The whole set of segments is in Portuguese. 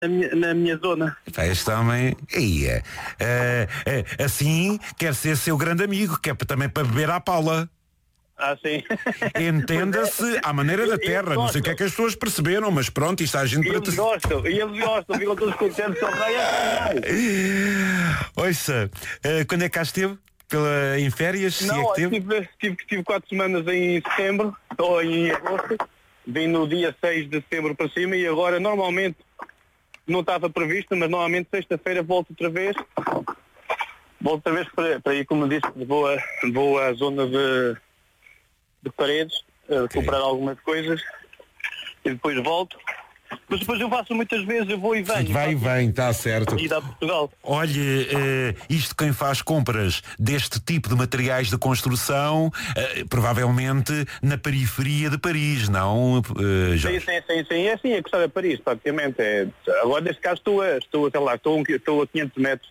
na minha zona. Pá, este homem, assim quer ser seu grande amigo, que é também para beber à Paula. Sim. Entenda-se à maneira da terra. Não sei o que é que as pessoas perceberam, mas pronto, isto há gente para eles gostam, ficam todos contentes só Ouça, quando é que cá esteve? Em férias? Não, se é que tive 4 semanas em setembro, ou em agosto. Vim no dia 6 de setembro para cima e agora normalmente não estava previsto, mas normalmente sexta-feira volto outra vez para ir, como disse, vou à zona de Paredes, comprar algumas coisas e depois volto. Mas depois eu faço muitas vezes, eu vou e venho. Vai e vem, está certo. E dá Portugal. Olhe, isto quem faz compras deste tipo de materiais de construção, provavelmente na periferia de Paris, não, Jorge? Sim, é assim, é gostar de Paris, praticamente. Agora, neste caso, estou a 500 metros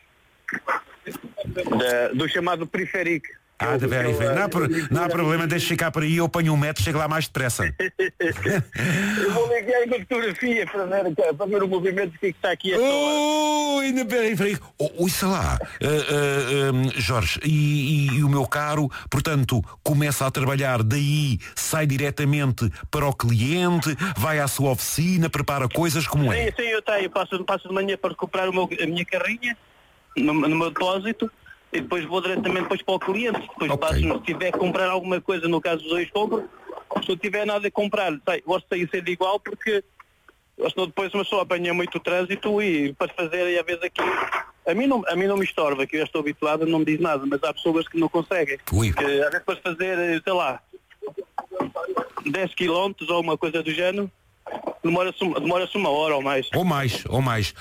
do chamado periférico. Não há problema, deixa ficar por aí, eu ponho 1 metro, chego lá mais depressa. Eu vou ligar uma fotografia para ver o movimento que está aqui. Ainda bem, ouça lá, Jorge, e o meu caro, portanto, começa a trabalhar, daí sai diretamente para o cliente, vai à sua oficina, prepara coisas, como é? Sim, eu passo de manhã para recuperar a minha carrinha no meu depósito. E depois vou diretamente para o cliente. Depois passo, se tiver que comprar alguma coisa, no caso dos dois compro. Se não tiver nada a comprar, gosto de sair sempre igual, porque senão depois uma pessoa apanha muito trânsito e para fazer, e às vezes aqui, a mim não me estorva, que eu já estou habituado, não me diz nada, mas há pessoas que não conseguem. Que, às vezes para fazer, sei lá, 10 km ou uma coisa do género, demora-se 1 hora ou mais. Ou mais.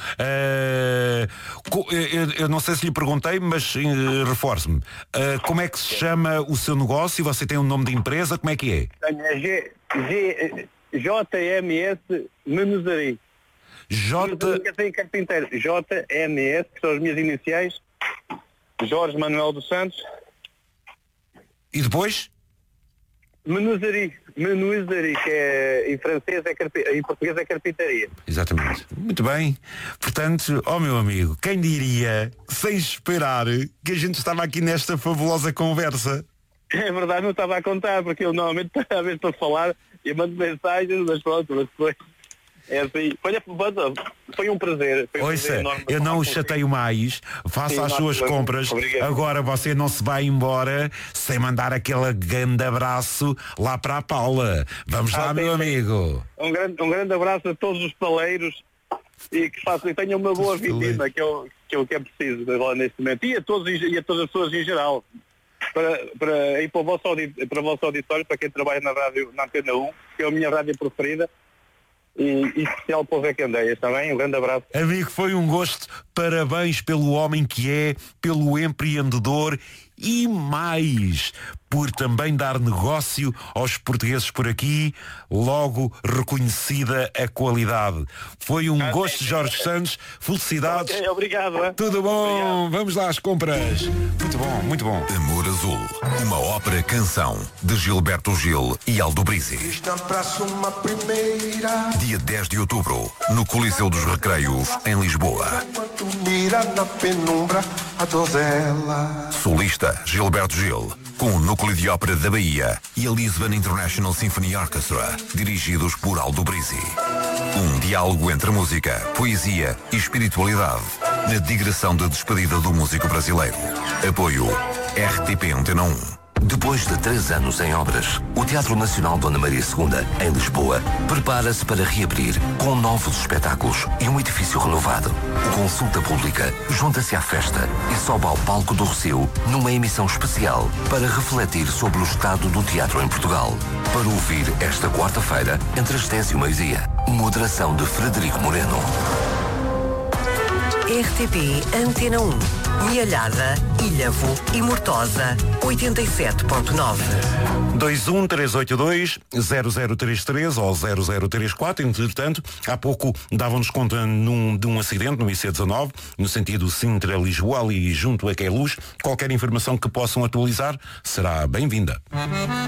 Eu não sei se lhe perguntei, mas reforce-me. Como é que se chama o seu negócio? Você tem um nome de empresa? Como é que é? JMS Menuzaria. Carpinteiro. JMS, que são as minhas iniciais. Jorge Manuel dos Santos. E depois? Menuiserie, que em francês em português é carpintaria. Exatamente. Muito bem. Portanto, meu amigo, quem diria, sem esperar, que a gente estava aqui nesta fabulosa conversa? É verdade, não estava a contar, porque eu normalmente, às vezes para falar, eu mando mensagens, mas pronto, mas depois... É assim, foi um prazer. Ouça, eu não o chateio mais, faça as suas compras. Obrigado. Agora você não se vai embora sem mandar aquele grande abraço lá para a Paula. Vamos lá, meu amigo. Um grande abraço a todos os paleiros e que tenham uma boa vidinha, que é o que é preciso agora neste momento. E a todas as pessoas em geral. Para ir para o vosso auditório, para quem trabalha na rádio, na Antena 1, que é a minha rádio preferida. E especial para o Zé Candeias, está bem? Um grande abraço. Amigo, foi um gosto. Parabéns pelo homem que é, pelo empreendedor e mais, por também dar negócio aos portugueses por aqui, logo reconhecida a qualidade. Foi um gosto, Jorge Santos. Felicidades. Okay, obrigado. Tudo bom. Obrigado. Vamos lá às compras. Muito bom, muito bom. Amor Azul, uma ópera canção de Gilberto Gil e Aldo Brizzi. Dia 10 de outubro, no Coliseu dos Recreios, em Lisboa. Solista Gilberto Gil, com o Núcleo de Ópera da Bahia e a Lisbon International Symphony Orchestra, dirigidos por Aldo Brizzi. Um diálogo entre música, poesia e espiritualidade, na digressão de despedida do músico brasileiro. Apoio RTP Antena 1. Depois de 3 anos em obras, o Teatro Nacional Dona Maria II, em Lisboa, prepara-se para reabrir com novos espetáculos e um edifício renovado. Consulta pública junta-se à festa e sobe ao palco do Rossio numa emissão especial para refletir sobre o estado do teatro em Portugal. Para ouvir esta quarta-feira, entre as 10 e o meio-dia. Moderação de Frederico Moreno. RTP Antena 1, Mialhada, Ilhavo e Mortosa, 87.9. 21382-0033 ou 0034. Entretanto, há pouco dávamos conta de um acidente no IC19, no sentido Sintra-Lisboa, ali junto a Queluz. Qualquer informação que possam atualizar será bem-vinda.